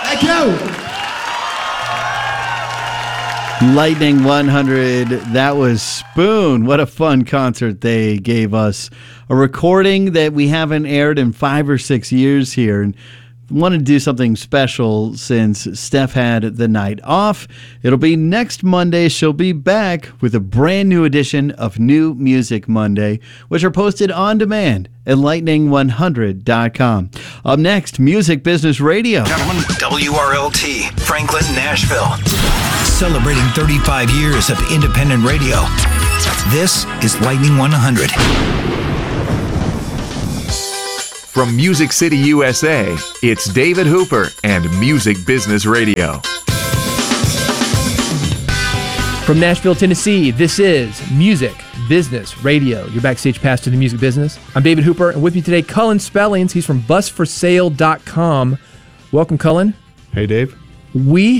Thank you. Lightning 100, that was Spoon. What a fun concert they gave us. A recording that we haven't aired in 5 or 6 years here. And wanted to do something special since Steph had the night off. It'll be next Monday. She'll be back with a brand new edition of New Music Monday, which are posted on demand at lightning100.com. Up next, Music Business Radio. Gentlemen, WRLT, Franklin, Nashville. Celebrating 35 years of independent radio. This is Lightning 100. From Music City, USA, it's David Hooper and Music Business Radio. From Nashville, Tennessee, this is Music Business Radio, your backstage pass to the music business. I'm David Hooper, and with me today, Cullen Spellings. He's from busforsale.com. Welcome, Cullen. Hey, Dave. We've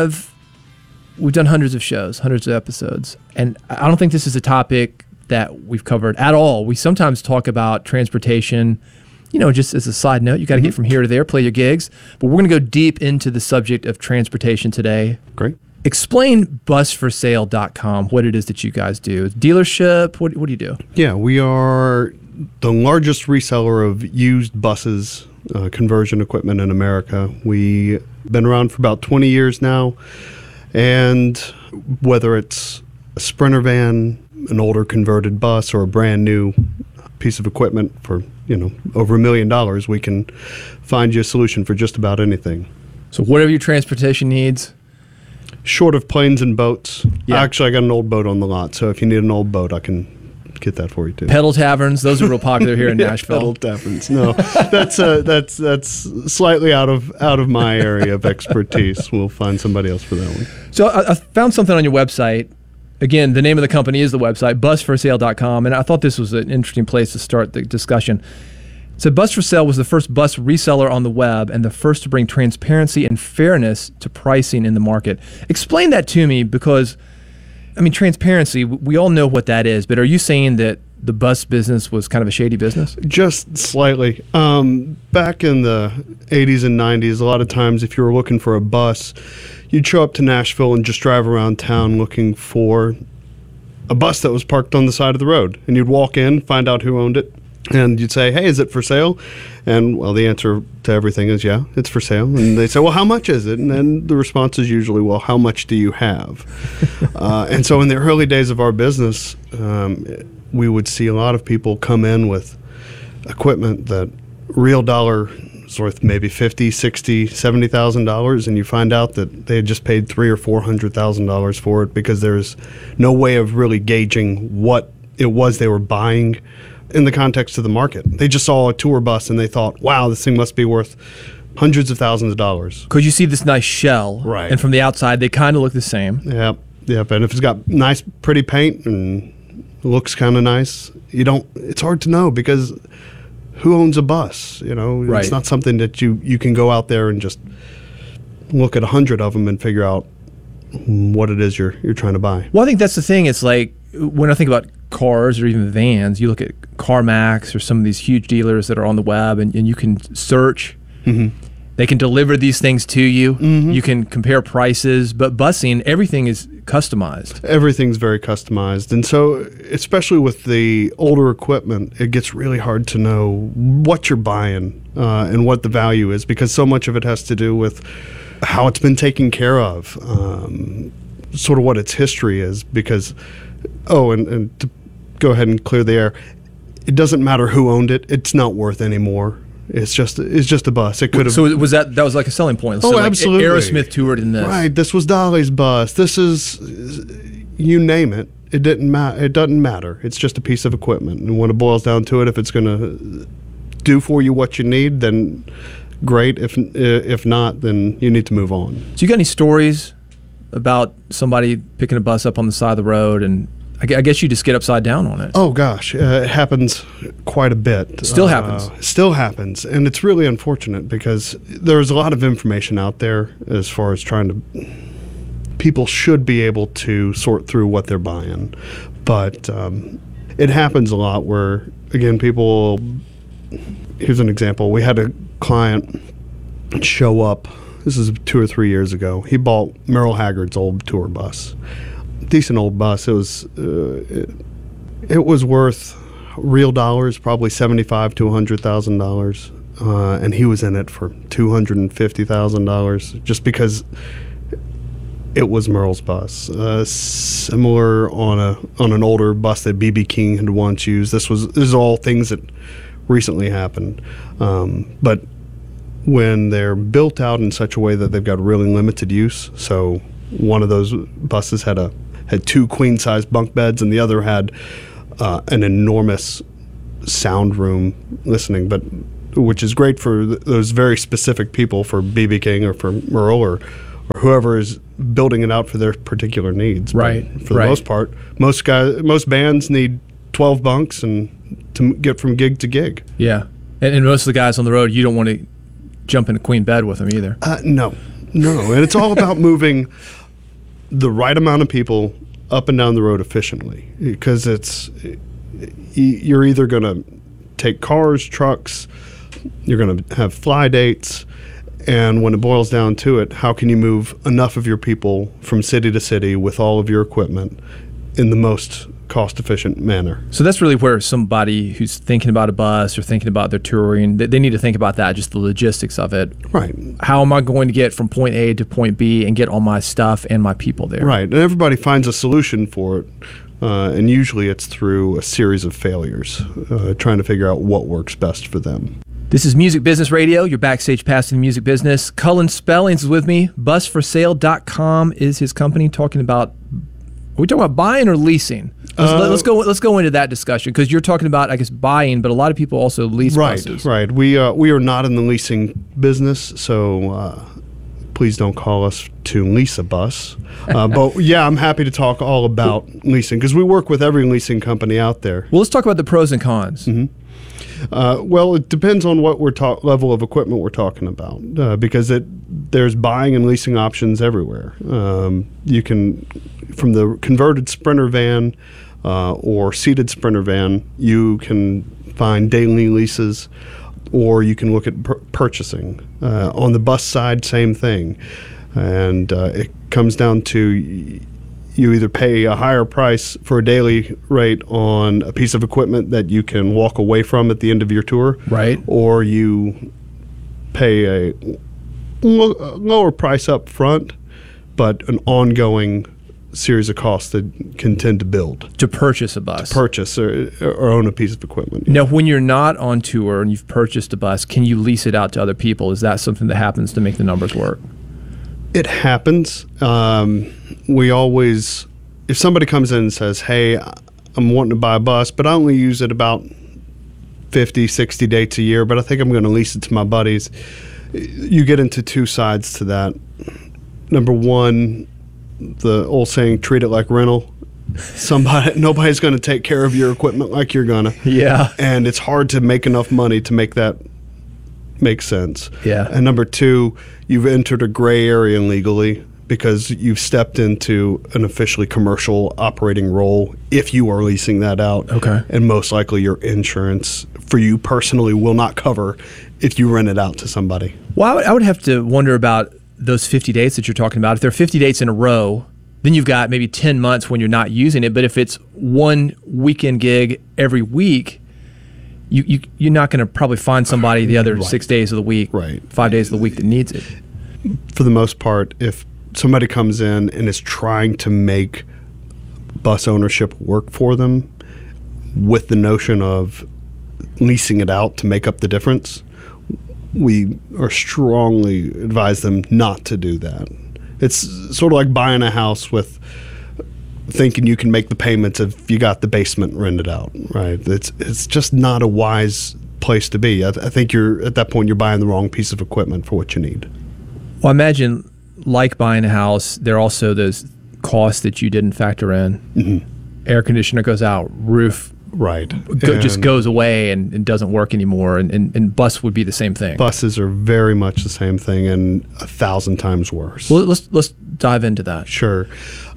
done hundreds of shows, hundreds of episodes, and I don't think this is a topic that we've covered at all. We sometimes talk about transportation, just as a side note. You got to get from here to there, play your gigs, but we're going to go deep into the subject of transportation today. Great. Explain busforsale.com, what it is that you guys do. Dealership, what do you do? Yeah, we are the largest reseller of used buses, conversion equipment in America. We've been around for about 20 years now, and whether it's a Sprinter van, an older converted bus, or a brand new piece of equipment for over $1 million, we can find you a solution for just about anything. So whatever your transportation needs. Short of planes and boats. Yeah. Actually, I got an old boat on the lot, so if you need an old boat, I can get that for you too. Pedal taverns, those are real popular here in Nashville. Pedal taverns. No, that's slightly out of my area of expertise. We'll find somebody else for that one. So I found something on your website. Again, the name of the company is the website, busforsale.com, and I thought this was an interesting place to start the discussion. So Bus for Sale was the first bus reseller on the web and the first to bring transparency and fairness to pricing in the market. Explain that to me, because, transparency, we all know what that is, but are you saying that the bus business was kind of a shady business? Just slightly. Back in the 80s and 90s, a lot of times if you were looking for a bus, you'd show up to Nashville and just drive around town looking for a bus that was parked on the side of the road. And you'd walk in, find out who owned it, and you'd say, hey, is it for sale? And, well, the answer to everything is, yeah, it's for sale. And they say, well, how much is it? And then the response is usually, well, how much do you have? And so in the early days of our business, we would see a lot of people come in with equipment that real dollar is worth maybe $50,000, $60,000, $70,000, and you find out that they had just paid $300,000 or $400,000 for it because there's no way of really gauging what it was they were buying in the context of the market. They just saw a tour bus and they thought, wow, this thing must be worth hundreds of thousands of dollars. Because you see this nice shell, right? And from the outside, they kind of look the same. Yep. And if it's got nice, pretty paint and looks kind of nice, it's hard to know, because who owns a bus? Right. It's not something that you can go out there and just look at 100 of them and figure out what it is you're trying to buy. Well, I think that's the thing. It's like when I think about cars or even vans, you look at CarMax or some of these huge dealers that are on the web, and you can search. Mm-hmm. They can deliver these things to you. Mm-hmm. You can compare prices, but busing, everything is customized. Everything's very customized. And so, especially with the older equipment, it gets really hard to know what you're buying and what the value is, because so much of it has to do with how it's been taken care of, sort of what its history is. Because, and to go ahead and clear the air, it doesn't matter who owned it. It's not worth anymore. It's just a bus. It could have. So was that was like a selling point? Oh, so like absolutely. Aerosmith toured in this. Right. This was Dolly's bus. This is, you name it. It didn't matter. It doesn't matter. It's just a piece of equipment. And when it boils down to it, if it's going to do for you what you need, then great. If not, then you need to move on. So you got any stories about somebody picking a bus up on the side of the road, and I guess you just get upside down on it? Oh, gosh. It happens quite a bit. Still happens. Still happens. And it's really unfortunate, because there's a lot of information out there as far as people should be able to sort through what they're buying. But it happens a lot where, again, here's an example. We had a client show up This is 2 or 3 years ago. He bought Merle Haggard's old tour bus. Decent old bus. It was worth real dollars, probably $75,000 to $100,000, and he was in it for $250,000 just because it was Merle's bus. Similar on an older bus that B.B. King had once used. This is all things that recently happened, but when they're built out in such a way that they've got really limited use, so one of those buses had 2 queen-size bunk beds, and the other had an enormous sound room listening, but which is great for those very specific people, for B.B. King or for Merle or whoever is building it out for their particular needs. Right. But for the most part, most bands need 12 bunks and to get from gig to gig. Yeah. And most of the guys on the road, you don't want to jump in a queen bed with them either. No. And it's all about moving the right amount of people up and down the road efficiently, because you're either going to take cars, trucks, you're going to have fly dates, and when it boils down to it, how can you move enough of your people from city to city with all of your equipment in the most cost-efficient manner? So that's really where somebody who's thinking about a bus or thinking about their touring, they need to think about that, just the logistics of it. Right. How am I going to get from point A to point B and get all my stuff and my people there? Right. And everybody finds a solution for it, and usually it's through a series of failures, trying to figure out what works best for them. This is Music Business Radio, your backstage pass to the music business. Cullen Spellings is with me. Busforsale.com is his company. Talking about, are we talking about buying or leasing? Let's go into that discussion, because you're talking about, I guess, buying, but a lot of people also lease buses. Right. We are not in the leasing business, so please don't call us to lease a bus. But yeah, I'm happy to talk all about leasing, because we work with every leasing company out there. Well, let's talk about the pros and cons. Mm-hmm. Well, it depends on what level of equipment we're talking about, because there's buying and leasing options everywhere. You can, from the converted Sprinter van or seated Sprinter van, you can find daily leases, or you can look at purchasing. On the bus side, same thing. And it comes down to you either pay a higher price for a daily rate on a piece of equipment that you can walk away from at the end of your tour, right? Or you pay a lower price up front, but an ongoing series of costs that can tend to build. To purchase a bus. To purchase or own a piece of equipment. Now, when you're not on tour and you've purchased a bus, can you lease it out to other people? Is that something that happens to make the numbers work? It happens. We always, if somebody comes in and says, hey, I'm wanting to buy a bus, but I only use it about 50, 60 dates a year, but I think I'm going to lease it to my buddies. You get into two sides to that. Number one, the old saying, treat it like rental. Nobody's going to take care of your equipment like you're going to. Yeah. And it's hard to make enough money to make that make sense. Yeah. And number two, you've entered a gray area legally because you've stepped into an officially commercial operating role if you are leasing that out. Okay. And most likely your insurance for you personally will not cover if you rent it out to somebody. Well, I would have to wonder about those 50 dates that you're talking about. If there are 50 dates in a row, then you've got maybe 10 months when you're not using it. But if it's one weekend gig every week, you're not going to probably find somebody the other 6 days of the week, 5 days of the week that needs it. For the most part, if somebody comes in and is trying to make bus ownership work for them with the notion of leasing it out to make up the difference, we are strongly advise them not to do that. It's sort of like buying a house with thinking you can make the payments if you got the basement rented out, right? It's just not a wise place to be. I think you're at that point you're buying the wrong piece of equipment for what you need. Well, imagine like buying a house, there are also those costs that you didn't factor in. Mm-hmm. Air conditioner goes out, roof just goes away and doesn't work anymore, and bus would be the same thing. Buses are very much the same thing and 1,000 times worse. Well, let's dive into that. Sure.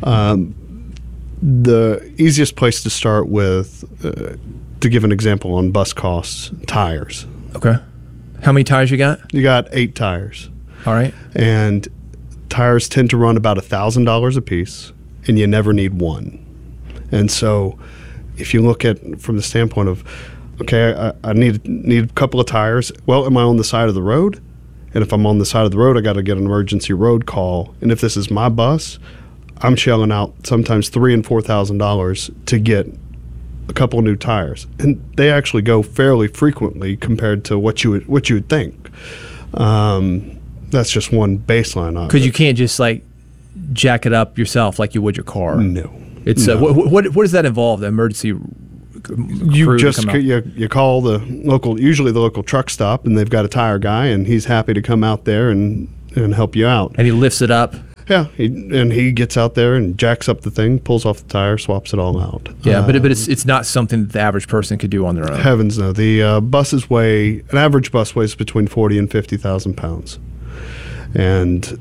The easiest place to start with, to give an example on bus costs, tires. Okay. How many tires you got? You got 8 tires. All right. And tires tend to run about $1,000 a piece, and you never need one. And so if you look at from the standpoint of, okay, I need a couple of tires. Well, am I on the side of the road? And if I'm on the side of the road, I got to get an emergency road call. And if this is my bus, I'm shelling out sometimes $3,000 and $4,000 to get a couple of new tires, and they actually go fairly frequently compared to what you would think. That's just one baseline. Because you can't just like jack it up yourself like you would your car. No, it's no. What does that involve? The emergency. You just you call the usually the local truck stop, and they've got a tire guy, and he's happy to come out there and help you out. And he lifts it up. Yeah, he gets out there and jacks up the thing, pulls off the tire, swaps it all out. Yeah, but it's not something that the average person could do on their own. Heavens no. The buses weigh, an average bus weighs between 40 and 50,000 pounds. And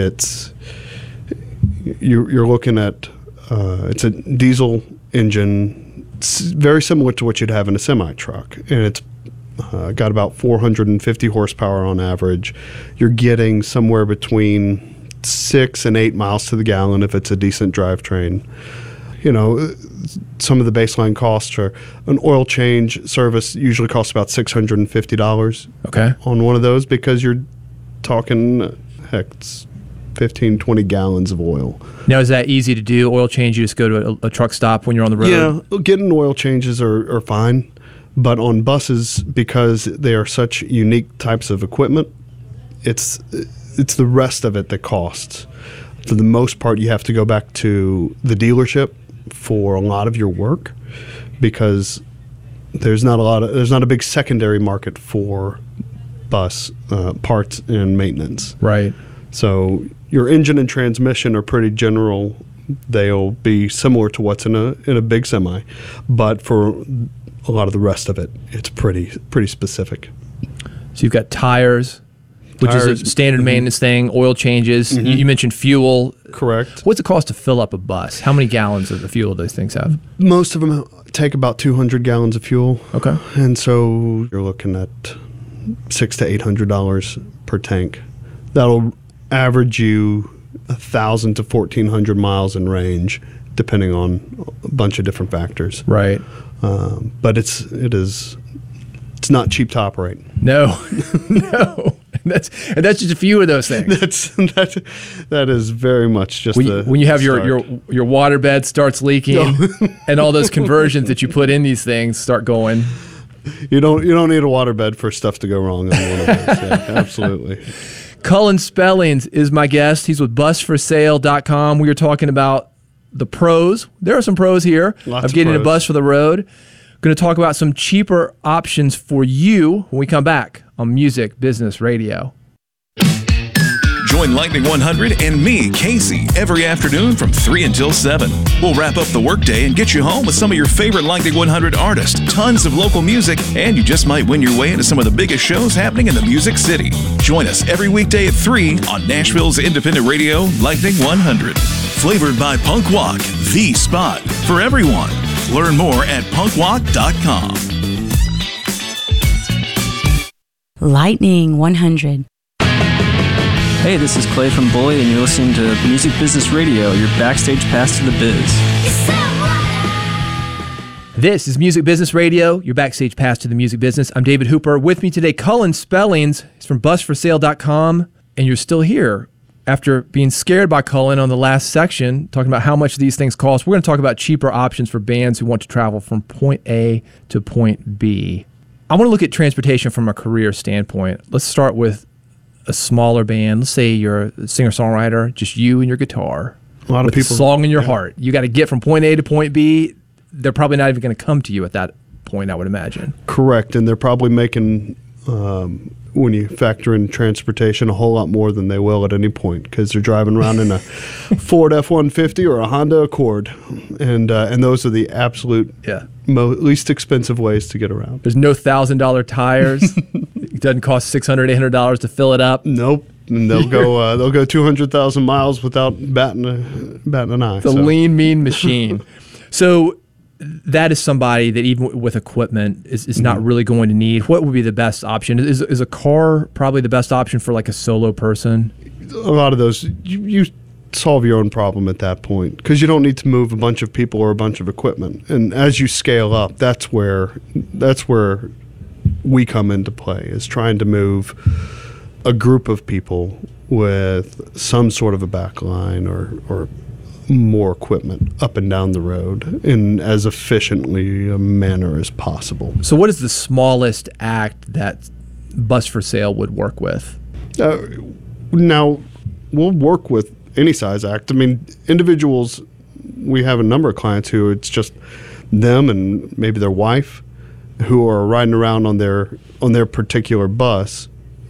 you're looking at, it's a diesel engine, very similar to what you'd have in a semi-truck. And it's got about 450 horsepower on average. You're getting somewhere between 6 and 8 miles to the gallon if it's a decent drivetrain. You know, some of the baseline costs are an oil change service usually costs about $650 on one of those, because you're talking, it's 15, 20 gallons of oil. Now, is that easy to do? Oil change, you just go to a truck stop when you're on the road? Yeah, getting oil changes are fine. But on buses, because they are such unique types of equipment, it's the rest of it that costs. For the most part, you have to go back to the dealership for a lot of your work, because there's not a big secondary market for bus parts and maintenance. Right. So your engine and transmission are pretty general. They'll be similar to what's in a big semi, but for a lot of the rest of it, it's pretty specific. So you've got tires, which is a standard maintenance thing, oil changes. Mm-hmm. You mentioned fuel. Correct. What's it cost to fill up a bus? How many gallons of the fuel do those things have? Most of them take about 200 gallons of fuel. Okay. And so you're looking at $600 to $800 per tank. That'll average you 1,000 to 1,400 miles in range, depending on a bunch of different factors. Right. But it's not cheap to operate. No, no. That's just a few of those things. That is very much just when you have your water bed starts leaking, and all those conversions that you put in these things start going. You don't need a water bed for stuff to go wrong on one of those. Yeah, absolutely. Cullen Spellings is my guest. He's with busforsale.com. We were talking about the pros. There are some pros here of getting a bus for the road. Going to talk about some cheaper options for you when we come back on Music Business Radio. Join Lightning 100 and me, Casey, every afternoon from 3 until 7. We'll wrap up the workday and get you home with some of your favorite Lightning 100 artists, tons of local music, and you just might win your way into some of the biggest shows happening in the Music City. Join us every weekday at 3 on Nashville's independent radio, Lightning 100. Flavored by Punk Walk, the spot for everyone. Learn more at punkwalk.com. Lightning 100. Hey, this is Clay from Bully, and you're listening to Music Business Radio, your backstage pass to the biz. This is Music Business Radio, your backstage pass to the music business. I'm David Hooper. With me today, Cullen Spellings. He's from busforsale.com, and you're still here after being scared by Cullen on the last section, talking about how much these things cost. We're going to talk about cheaper options for bands who want to travel from point A to point B. I want to look at transportation from a career standpoint. Let's start with a smaller band. Let's say you're a singer-songwriter, just you and your guitar. A lot of people. A song in your heart. You got to get from point A to point B. They're probably not even going to come to you at that point, I would imagine. Correct, and they're probably making, when you factor in transportation, a whole lot more than they will at any point, because they're driving around in a Ford F-150 or a Honda Accord, and those are the absolute least expensive ways to get around. There's no $1,000 tires. It doesn't cost $600, $800 to fill it up. Nope. And they'll go 200,000 miles without batting an eye. The lean, mean machine. So that is somebody that even with equipment is not really going to need. What would be the best option? Is a car probably the best option for like a solo person? A lot of those, you solve your own problem at that point because you don't need to move a bunch of people or a bunch of equipment. And as you scale up, that's where we come into play, is trying to move a group of people with some sort of a back line or more equipment up and down the road in as efficiently a manner as possible. So what is the smallest act that Bus for Sale would work with? Now, we'll work with any size act. I mean, individuals, we have a number of clients who it's just them and maybe their wife who are riding around on their particular bus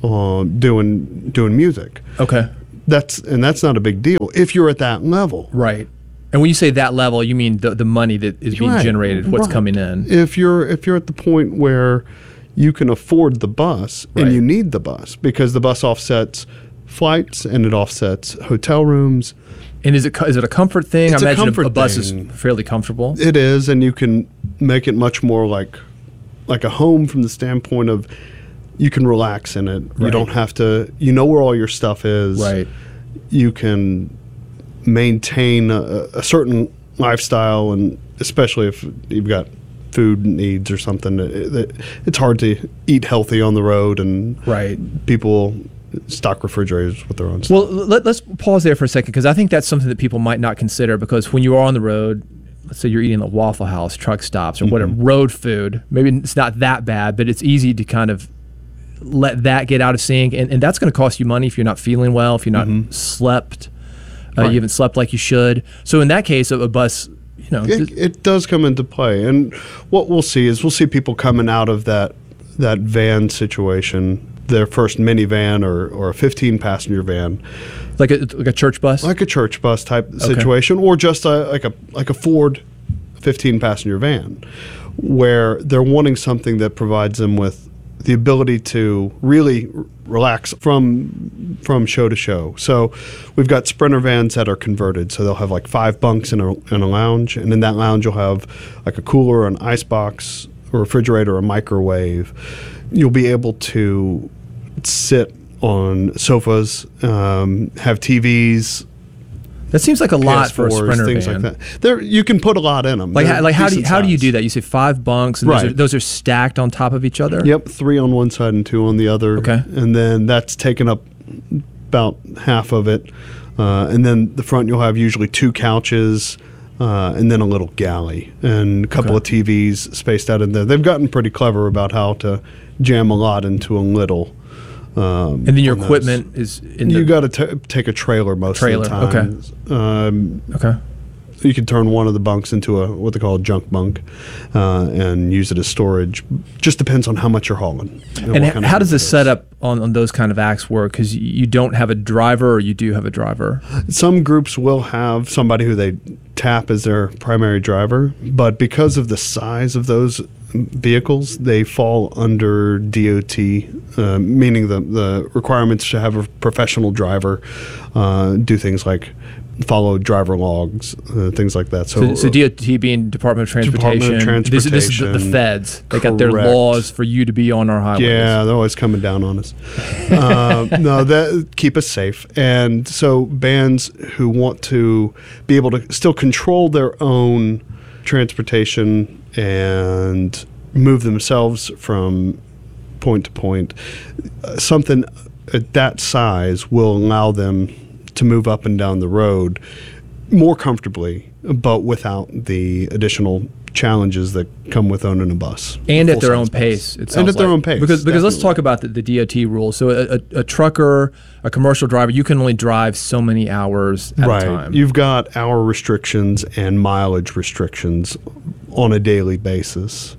doing music. Okay. That's not a big deal if you're at that level. Right. And when you say that level, you mean the money that is being generated, what's coming in. If you're at the point where you can afford the bus and you need the bus because the bus offsets flights and it offsets hotel rooms. And is it a comfort thing? It's I imagine a bus thing. is fairly comfortable. It is, and you can make it much more like a home from the standpoint of you can relax in it. You don't have to, you know where all your stuff is. Right. You can maintain a certain lifestyle, and especially if you've got food needs or something, it's hard to eat healthy on the road, and people stock refrigerators with their own stuff. Well, let's pause there for a second, because I think that's something that people might not consider, because when you are on the road, let's say you're eating at Waffle House, truck stops, or whatever, road food, maybe it's not that bad, but it's easy to kind of let that get out of sync, and that's going to cost you money if you're not feeling well, if you're not slept, you haven't slept like you should. So in that case, a bus, it does come into play. And what we'll see people coming out of that van situation, their first minivan or a 15-passenger van, like a church bus, like a church bus type situation, or just like a Ford 15-passenger van, where they're wanting something that provides them with the ability to really relax from show to show. So we've got Sprinter vans that are converted, so they'll have like 5 bunks in a lounge, and in that lounge you'll have like a cooler, an ice box, a refrigerator, a microwave. You'll be able to sit on sofas, have TVs. That seems like a lot for a Sprinter things van. like that. You can put a lot in them. Like how do you do that? You say 5 bunks, and those are stacked on top of each other? Yep, 3 on one side and 2 on the other. Okay. And then that's taken up about half of it. And then the front, you'll have usually 2 couches, and then a little galley and a couple of TVs spaced out in there. They've gotten pretty clever about how to jam a lot into a little. And then your equipment is in you got to take a trailer most of the time. Okay. You can turn one of the bunks into what they call a junk bunk, and use it as storage. Just depends on how much you're hauling. And how does the setup on those kind of acts work? Because you don't have a driver, or you do have a driver? Some groups will have somebody who they tap as their primary driver, but because of the size of those vehicles, they fall under DOT, meaning the requirements to have a professional driver, do things like follow driver logs, things like that. So DOT being Department of Transportation. This is the feds. They got their laws for you to be on our highways. Yeah, they're always coming down on us. That keep us safe. And so bands who want to be able to still control their own transportation and move themselves from point to point, something at that size will allow them to move up and down the road more comfortably, but without the additional challenges that come with owning a bus. And at their own pace. And at their own pace. Because let's talk about the DOT rules. So a trucker, a commercial driver, you can only drive so many hours at a time. You've got hour restrictions and mileage restrictions on a daily basis.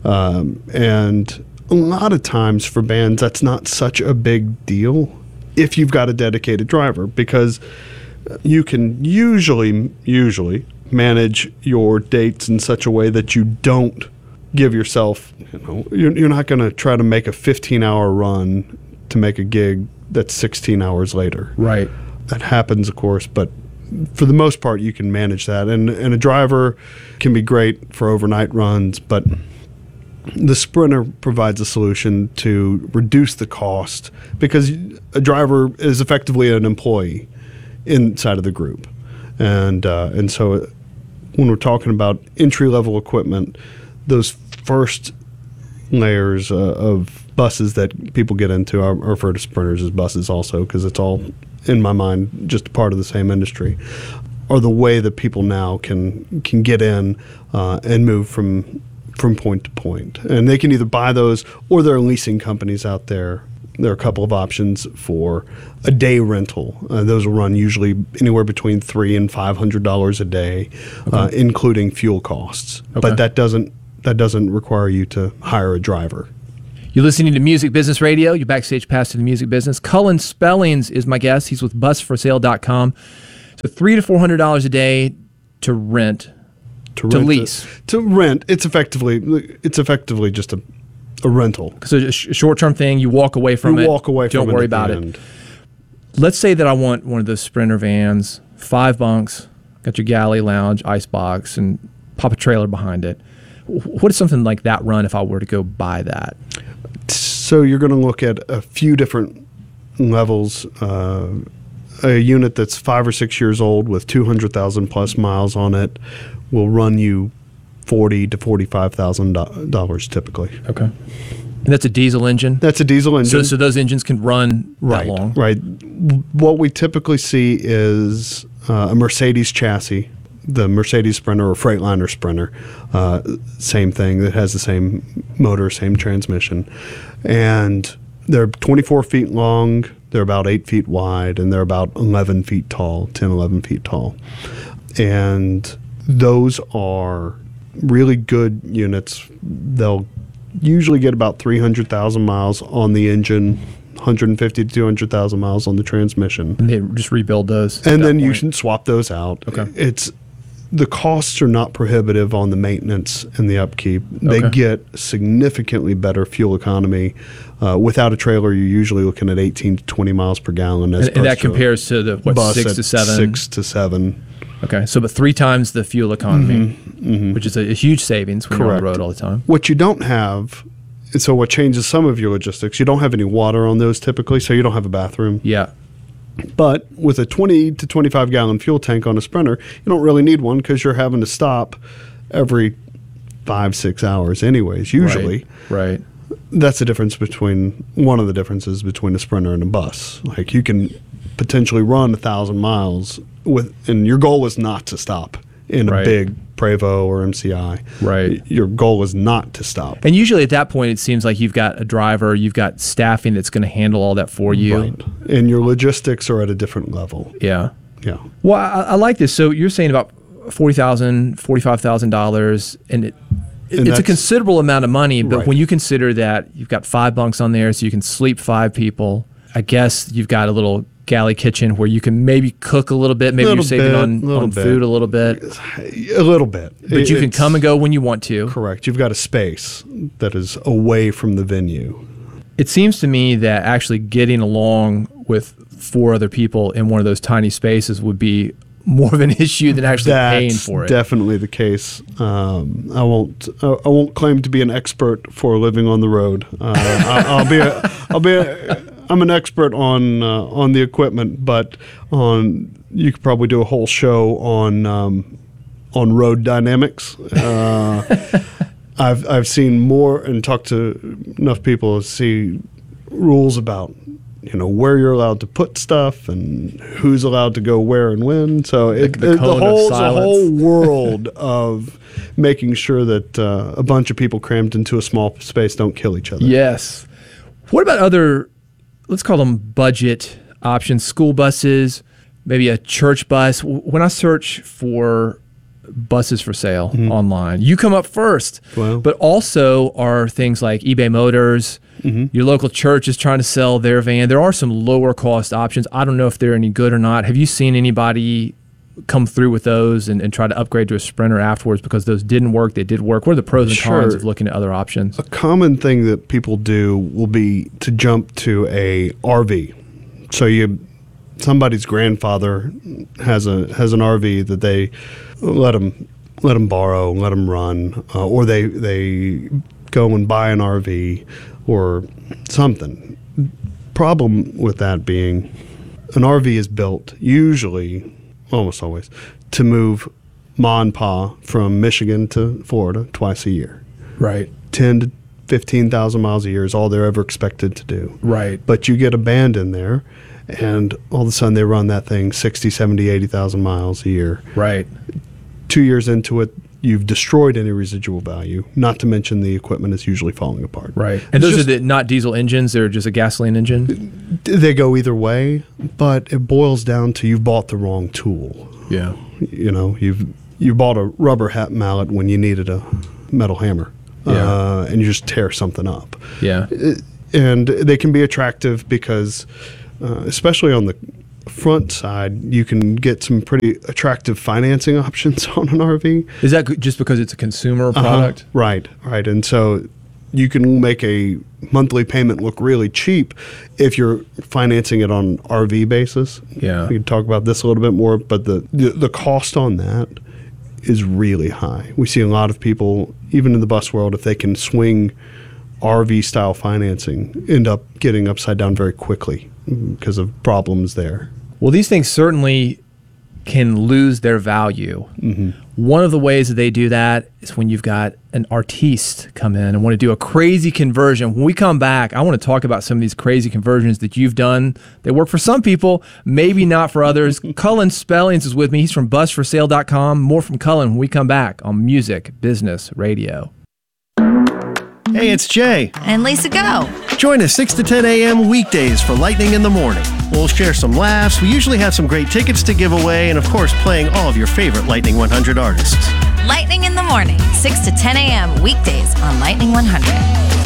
And a lot of times for bands, that's not such a big deal if you've got a dedicated driver, because you can usually manage your dates in such a way that you don't give yourself, you're not going to try to make a 15-hour run to make a gig that's 16 hours later. Right. That happens, of course, but for the most part, you can manage that. And a driver can be great for overnight runs, but the Sprinter provides a solution to reduce the cost because a driver is effectively an employee inside of the group. And so when we're talking about entry-level equipment, those first layers of buses that people get into, I refer to Sprinters as buses also because it's all, in my mind, just a part of the same industry, are the way that people now can get in and move from point to point. And they can either buy those or there are leasing companies out there. There are a couple of options for a day rental. Those will run usually anywhere between $300 and $500 a day, including fuel costs. Okay. But that doesn't require you to hire a driver. You're listening to Music Business Radio. Your backstage pass to the music business. Cullen Spellings is my guest. He's with busforsale.com. So $300 to $400 a day to rent. To lease. To rent. It's effectively just a rental. So a short-term thing, you walk away from it. Walk away from it. Don't worry about it. Let's say that I want one of those Sprinter vans, 5 bunks, got your galley lounge, ice box, and pop a trailer behind it. What does something like that run if I were to go buy that? So you're going to look at a few different levels. A unit that's 5 or 6 years old with 200,000 plus miles on it will run you $40,000 to $45,000 typically. Okay. And that's a diesel engine? That's a diesel engine. So those engines can run that long? Right. What we typically see is a Mercedes chassis, the Mercedes Sprinter or Freightliner Sprinter, same thing that has the same motor, same transmission. And they're 24 feet long, they're about 8 feet wide, and they're about 11 feet tall, 10, 11 feet tall. And those are really good units. They'll usually get about 300,000 miles on the engine, 150 to 200,000 miles on the transmission. And they just rebuild those? And then you can swap those out. Okay. The costs are not prohibitive on the maintenance and the upkeep. They get significantly better fuel economy. Without a trailer, you're usually looking at 18 to 20 miles per gallon. And that compares to the, bus 6 to 7? 6 to 7. Okay, so but 3 times the fuel economy, which is a huge savings when you're on the road all the time. What you don't have, so what changes some of your logistics, you don't have any water on those typically, so you don't have a bathroom. Yeah. But with a 20 to 25 gallon fuel tank on a Sprinter, you don't really need one because you're having to stop every 5-6 hours anyways, usually. Right. That's the difference one of the differences between a Sprinter and a bus. Like you can potentially run 1,000 miles and your goal is not to stop in a big Prevost or MCI. Right. Your goal is not to stop. And usually at that point, it seems like you've got a driver, you've got staffing that's going to handle all that for you. Right. And your logistics are at a different level. Yeah. Yeah. Well, I like this. So you're saying about $40,000, $45,000, and it's a considerable amount of money, but when you consider that you've got 5 bunks on there so you can sleep 5 people, I guess you've got a little galley kitchen where you can maybe cook a little bit. Maybe you're saving on food a little bit. A little bit. But you can come and go when you want to. Correct. You've got a space that is away from the venue. It seems to me that actually getting along with 4 other people in one of those tiny spaces would be more of an issue than actually paying for it. That's definitely the case. I won't claim to be an expert for living on the road. I'm an expert on the equipment, but you could probably do a whole show on road dynamics. I've seen more and talked to enough people to see rules about where you're allowed to put stuff and who's allowed to go where and when. So the whole world of making sure that a bunch of people crammed into a small space don't kill each other. Yes. What about other, let's call them budget options, school buses, maybe a church bus? When I search for buses for sale online, you come up first. Wow. But also are things like eBay Motors. Your local church is trying to sell their van. There are some lower cost options. I don't know if they're any good or not. Have you seen anybody come through with those and try to upgrade to a Sprinter afterwards because those didn't work, they did work? What are the pros and cons of looking at other options? A common thing that people do will be to jump to a RV. So you somebody's grandfather has an RV that they let them borrow, let them run, or they go and buy an RV or something. Problem with that being, an RV is built usually, almost always, to move Ma and Pa from Michigan to Florida twice a year. Right. 10 to 15,000 miles a year is all they're ever expected to do. Right. But you get a band in there, and all of a sudden they run that thing 60, 70, 80,000 miles a year. Right. 2 years into it, you've destroyed any residual value, not to mention the equipment is usually falling apart. Right. And those are not diesel engines, they're just a gasoline engine? They go either way, but it boils down to you've bought the wrong tool. Yeah. You know, you bought a rubber hat mallet when you needed a metal hammer. Yeah. And you just tear something up. Yeah. And they can be attractive because, especially on the front side, you can get some pretty attractive financing options on an RV. Is that just because it's a consumer product? Right. And so you can make a monthly payment look really cheap if you're financing it on an RV basis. Yeah. We can talk about this a little bit more, but the cost on that is really high. We see a lot of people, even in the bus world, if they can swing RV style financing, end up getting upside down very quickly because of problems there. Well, these things certainly can lose their value. Mm-hmm. One of the ways that they do that is when you've got an artiste come in and want to do a crazy conversion. When we come back, I want to talk about some of these crazy conversions that you've done. They work for some people, maybe not for others. Cullen Spellings is with me. He's from busforsale.com. More from Cullen when we come back on Music Business Radio. Hey, it's Jay. And Lisa Go. Join us 6 to 10 a.m. weekdays for Lightning in the Morning. We'll share some laughs. We usually have some great tickets to give away, and of course, playing all of your favorite Lightning 100 artists. Lightning in the Morning, 6 to 10 a.m. weekdays on Lightning 100.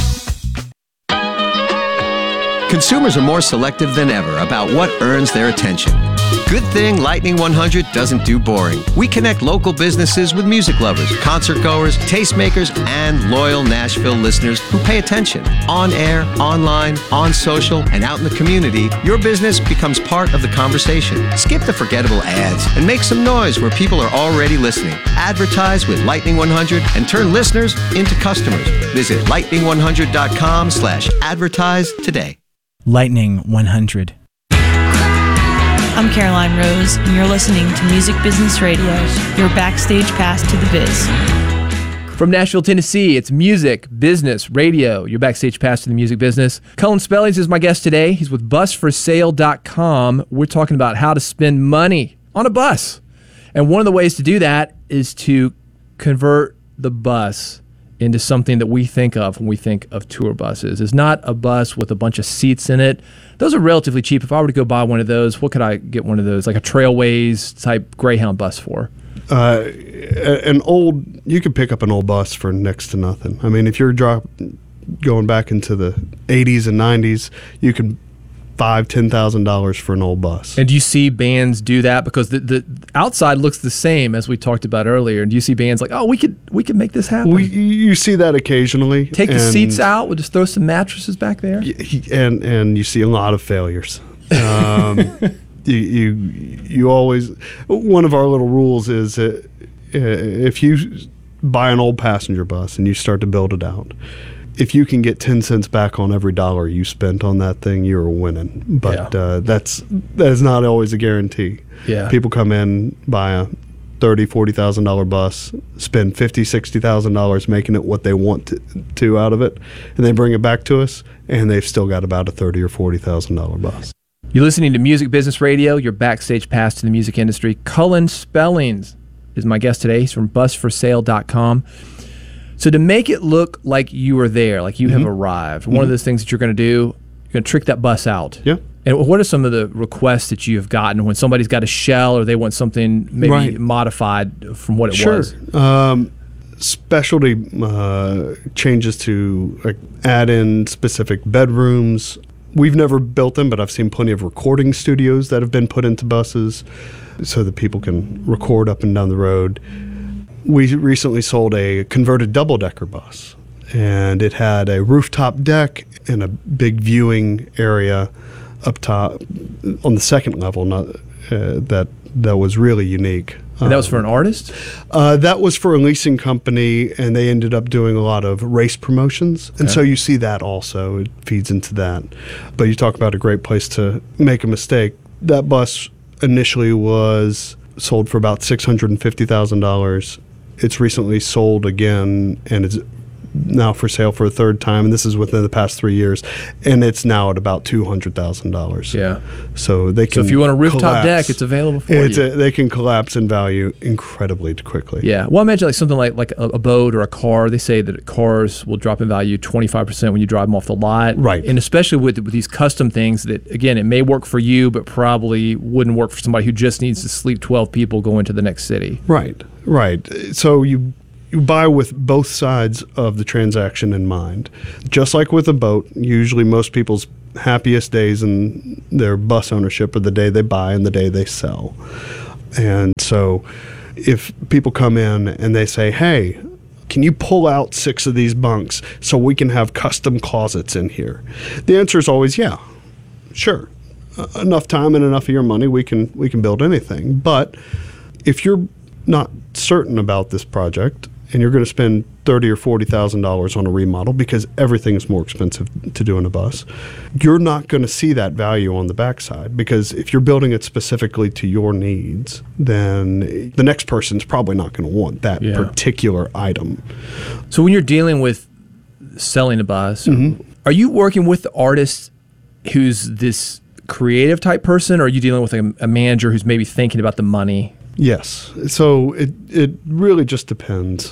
Consumers are more selective than ever about what earns their attention. Good thing Lightning 100 doesn't do boring. We connect local businesses with music lovers, concert goers, tastemakers, and loyal Nashville listeners who pay attention. On air, online, on social, and out in the community, your business becomes part of the conversation. Skip the forgettable ads and make some noise where people are already listening. Advertise with Lightning 100 and turn listeners into customers. Visit lightning100.com/advertise today. Lightning 100. I'm Caroline Rose, and you're listening to Music Business Radio, your backstage pass to the biz. From Nashville, Tennessee, it's Music Business Radio, your backstage pass to the music business. Cullen Spellings is my guest today. He's with busforsale.com. We're talking about how to spend money on a bus. And one of the ways to do that is to convert the bus into something that we think of when we think of tour buses. It's not a bus with a bunch of seats in it. Those are relatively cheap. If I were to go buy one of those, what could I get one of those, like a Trailways type Greyhound bus for? You could pick up an old bus for next to nothing. I mean, if you're going back into the 80s and 90s, you could $5,000-$10,000 for an old bus. And do you see bands do that? Because the outside looks the same as we talked about earlier. Do you see bands like, oh, we could make this happen? You see that occasionally. Take the seats out. We'll just throw some mattresses back there. And you see a lot of failures. You always, one of our little rules is if you buy an old passenger bus and you start to build it out, if you can get 10 cents back on every dollar you spent on that thing, you're winning. But that is not always a guarantee. Yeah. People come in, buy a $30,000, $40,000 bus, spend $50,000, $60,000 making it what they want to out of it, and they bring it back to us, and they've still got about a $30,000 or $40,000 bus. You're listening to Music Business Radio, your backstage pass to the music industry. Cullen Spellings is my guest today. He's from busforsale.com. So to make it look like you are there, like you have arrived, one of those things that you're going to do, you're going to trick that bus out. Yeah. And what are some of the requests that you have gotten when somebody's got a shell or they want something maybe modified from what it was? Specialty changes to add in specific bedrooms. We've never built them, but I've seen plenty of recording studios that have been put into buses so that people can record up and down the road. We recently sold a converted double-decker bus, and it had a rooftop deck and a big viewing area up top on the second level, not that was really unique. And that was for an artist? That was for a leasing company, and they ended up doing a lot of race promotions. And so you see that also. It feeds into that. But you talk about a great place to make a mistake. That bus initially was sold for about $650,000. It's recently sold again, and it's now for sale for a third time, and this is within the past 3 years, and it's now at about $200,000. Yeah. So they can. So if you want a rooftop collapse. deck, it's available for you. They can collapse in value incredibly quickly. Yeah. Well, I imagine like something like a boat or a car. They say that cars will drop in value 25% when you drive them off the lot. Right. And especially with these custom things that, again, it may work for you, but probably wouldn't work for somebody who just needs to sleep 12 people going to the next city. Right. So you buy with both sides of the transaction in mind. Just like with a boat, usually most people's happiest days in their bus ownership are the day they buy and the day they sell. And so if people come in and they say, hey, can you pull out 6 of these bunks so we can have custom closets in here? The answer is always, yeah, sure. Enough time and enough of your money, we can build anything. But if you're not certain about this project, and you're going to spend $30,000 or $40,000 on a remodel because everything's more expensive to do in a bus, you're not going to see that value on the backside, because if you're building it specifically to your needs, then the next person's probably not going to want that particular item. So when you're dealing with selling a bus, are you working with the artist who's this creative type person, or are you dealing with a manager who's maybe thinking about the money? Yes. So it really just depends.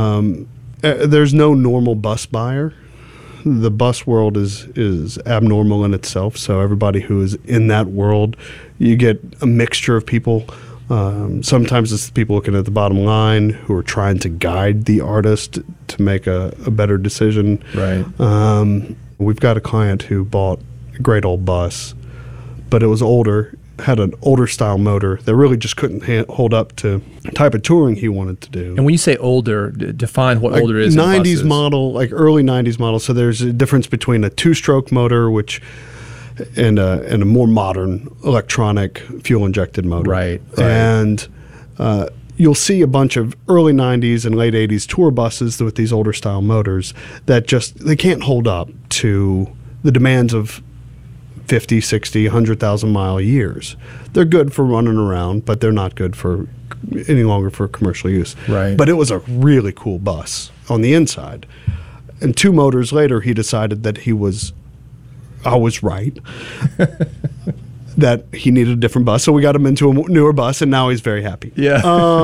There's no normal bus buyer. The bus world is abnormal in itself. So everybody who is in that world, you get a mixture of people. Sometimes it's the people looking at the bottom line who are trying to guide the artist to make a better decision. Right. We've got a client who bought a great old bus, but it was older. Had an older style motor that really just couldn't hold up to the type of touring he wanted to do. And when you say older, define what older is. 90s model, like early 90s model. So there's a difference between a 2-stroke motor, and a more modern electronic fuel injected motor. Right. And you'll see a bunch of early 90s and late 80s tour buses with these older style motors that they can't hold up to the demands of 50, 60, 100,000 mile years. They're good for running around, but they're not good for any longer for commercial use. Right. But it was a really cool bus on the inside. And 2 motors later, he decided that I was right, that he needed a different bus. So we got him into a newer bus, and now he's very happy. Yeah.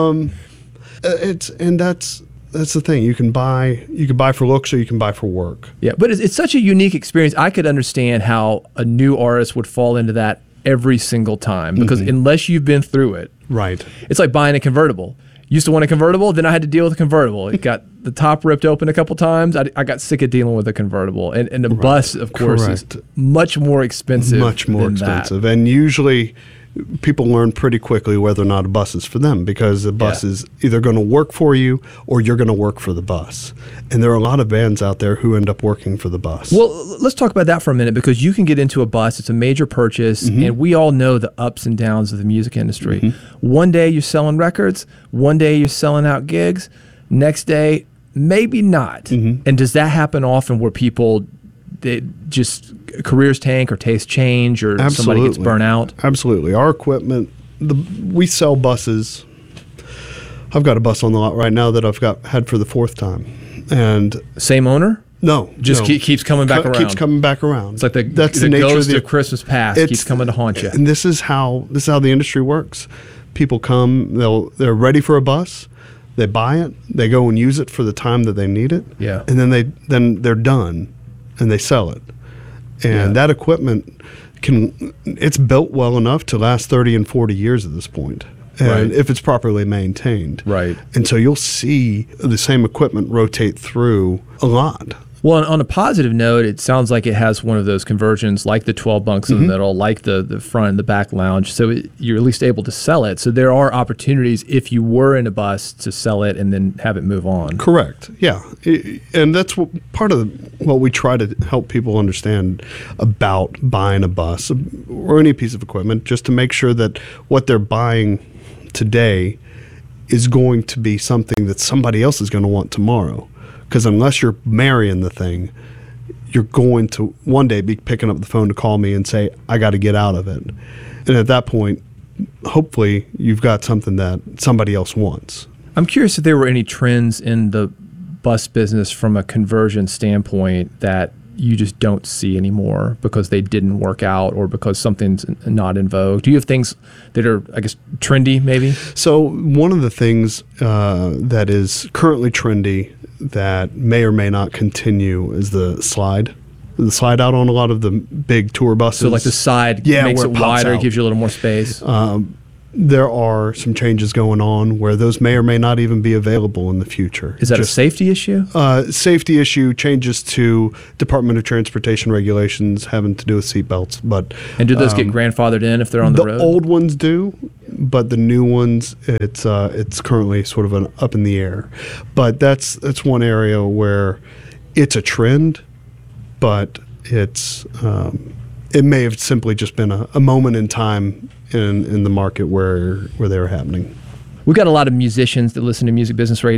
That's the thing. You can buy for looks, or you can buy for work. Yeah, but it's such a unique experience. I could understand how a new artist would fall into that every single time, because unless you've been through it, right? It's like buying a convertible. Used to want a convertible, then I had to deal with a convertible. It got the top ripped open a couple times. I got sick of dealing with a convertible, and the bus, of course, is much more expensive. Much more expensive, and usually people learn pretty quickly whether or not a bus is for them, because the bus is either going to work for you or you're going to work for the bus. And there are a lot of bands out there who end up working for the bus. Well, let's talk about that for a minute, because you can get into a bus. It's a major purchase, and we all know the ups and downs of the music industry. One day you're selling records, one day you're selling out gigs, next day maybe not. And does that happen often, where people just careers tank or tastes change, or somebody gets burnt out? Absolutely. Our equipment, we sell buses. I've got a bus on the lot right now that I've had for the 4th time. And same owner? No. Just keeps coming back around. Keeps coming back around. It's like the nature ghost of Christmas past keeps coming to haunt you. And this is how the industry works. People come, they're ready for a bus. They buy it. They go and use it for the time that they need it. Yeah. And then they're done, and they sell it. And that equipment it's built well enough to last 30 and 40 years at this point. And if it's properly maintained. Right. And so you'll see the same equipment rotate through a lot. Well, on a positive note, it sounds like it has one of those conversions, like the 12 bunks in the middle, like the front and the back lounge. So you're at least able to sell it. So there are opportunities if you were in a bus to sell it and then have it move on. Correct. Yeah, and that's part of what we try to help people understand about buying a bus or any piece of equipment, just to make sure that what they're buying today is going to be something that somebody else is going to want tomorrow. Because unless you're marrying the thing, you're going to one day be picking up the phone to call me and say, I got to get out of it. And at that point, hopefully you've got something that somebody else wants. I'm curious if there were any trends in the bus business from a conversion standpoint that you just don't see anymore because they didn't work out or because something's not in vogue. Do you have things that are, I guess, trendy maybe? So one of the things that is currently trendy that may or may not continue is the slide out on a lot of the big tour buses. So like the side makes it wider, gives you a little more space. There are some changes going on where those may or may not even be available in the future. Is that a safety issue? Safety issue, changes to Department of Transportation regulations having to do with seatbelts. And do those get grandfathered in if they're on the road? The old ones do, but the new ones, it's currently sort of up in the air. But that's one area where it's a trend, but it may have simply just been a moment in time in the market where they were happening. We've got a lot of musicians that listen to Music Business Radio.